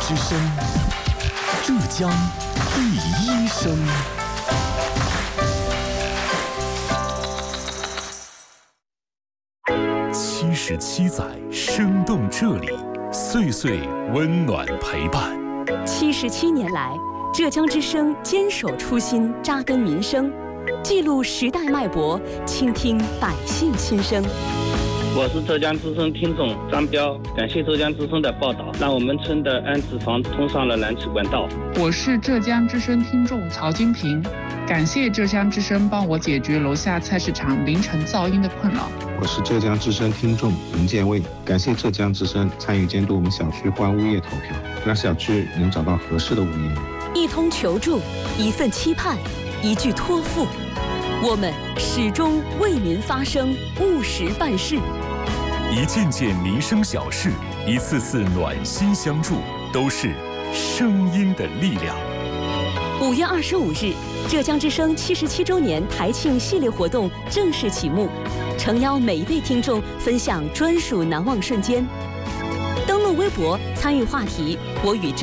之声，浙江第一声。77载，生动这里，岁岁温暖陪伴。 77年来，浙江之声坚守初心，扎根民生，记录时代脉搏，倾听百姓心声。 我是浙江之声听众张彪，感谢浙江之声的报道，让我们村的安置房通上了燃气管道。 我是浙江之声听众曹金平，感谢浙江之声帮我解决楼下菜市场凌晨噪音的困扰。 我是浙江之声听众林建卫，感谢浙江之声参与监督我们小区换物业投票，让小区能找到合适的物业。 一通求助，一份期盼，一句托付，我们始终为民发声，务实办事。 一件件民生小事，一次次暖心相助，都是声音的力量。 5月25日，浙江之声77周年台庆系列活动正式启幕，诚邀每一位听众分享专属难忘瞬间。登录微博参与话题，我与